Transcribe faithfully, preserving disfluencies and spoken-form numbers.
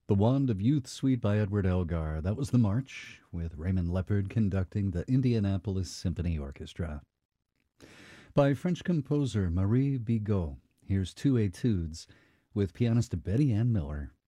The Wand of Youth Suite by Edward Elgar. That was the march, with Raymond Leppard conducting the Indianapolis Symphony Orchestra. By French composer Marie Bigot, here's two etudes with pianist Betty Ann Miller.